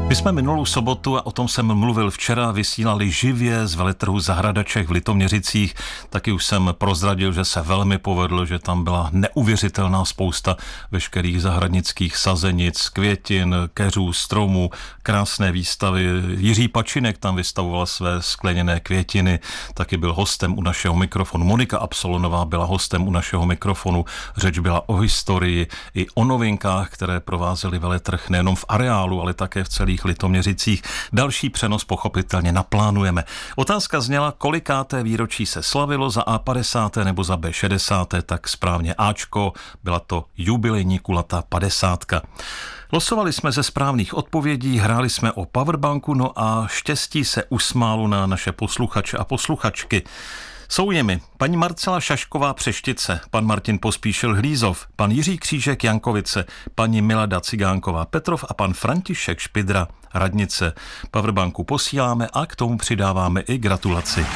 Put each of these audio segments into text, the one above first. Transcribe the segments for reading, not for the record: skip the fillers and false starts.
My jsme minulou sobotu, a o tom jsem mluvil včera, vysílali živě z veletrhu Zahradaček v Litoměřicích. Taky už jsem prozradil, že se velmi povedlo, že tam byla neuvěřitelná spousta veškerých zahradnických sazenic, květin, keřů, stromů, krásné výstavy. Jiří Pačinek tam vystavoval své skleněné květiny, taky byl hostem u našeho mikrofonu. Monika Absolonová byla hostem u našeho mikrofonu. Řeč byla o historii i o novinkách, které provázely veletrh nejenom v areálu, ale také v celých Litoměřicích. Další přenos pochopitelně naplánujeme. Otázka zněla, kolikáté výročí se slavilo, za A50 nebo za B60, tak správně Ačko, byla to jubilejní kulatá 50. Losovali jsme ze správných odpovědí, hráli jsme o powerbanku, no a štěstí se usmálo na naše posluchače a posluchačky. Jsou jimi paní Marcela Šašková Přeštice, pan Martin Pospíšil Hlízov, pan Jiří Křížek Jankovice, paní Milada Cigánková Petrov a pan František Špidra Radnice. Powerbanku posíláme a k tomu přidáváme i gratulaci.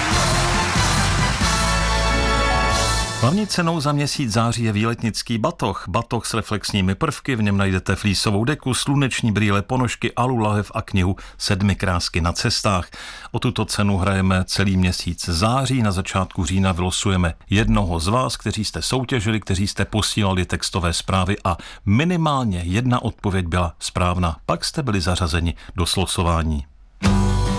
Hlavní cenou za měsíc září je výletnický batoh. Batoh s reflexními prvky, v něm najdete flísovou deku, sluneční brýle, ponožky, alu, lahev a knihu 7 krásky na cestách. O tuto cenu hrajeme celý měsíc září. Na začátku října vylosujeme jednoho z vás, kteří jste soutěžili, kteří jste posílali textové zprávy a minimálně jedna odpověď byla správná. Pak jste byli zařazeni do slosování.